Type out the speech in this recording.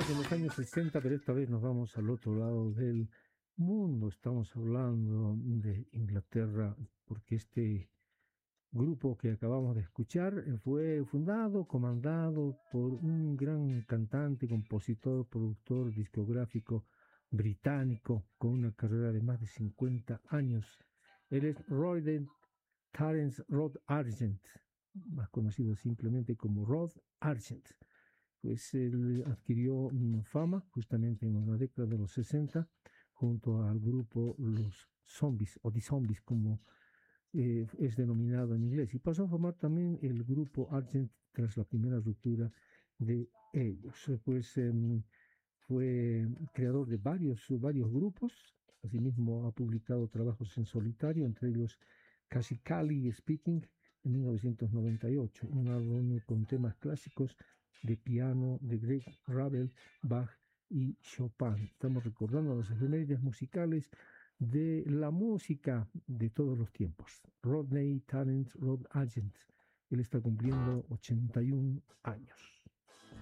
Seguimos en los años 60, pero esta vez nos vamos al otro lado del mundo. Estamos hablando de Inglaterra, porque este grupo que acabamos de escuchar fue fundado, comandado por un gran cantante, compositor, productor discográfico británico con una carrera de más de 50 años. Él es Roy Terence Rod Argent, más conocido simplemente como Rod Argent. Pues él adquirió fama justamente en la década de los 60 junto al grupo Los Zombies o The Zombies como es denominado en inglés, y pasó a formar también el grupo Argent tras la primera ruptura de ellos. Pues fue creador de varios grupos, asimismo ha publicado trabajos en solitario, entre ellos Cali Speaking en 1998, un álbum con temas clásicos de piano de Greg Ravel, Bach y Chopin. Estamos recordando las efemérides musicales de la música de todos los tiempos. Rodney Terence Rod Argent, él está cumpliendo 81 años.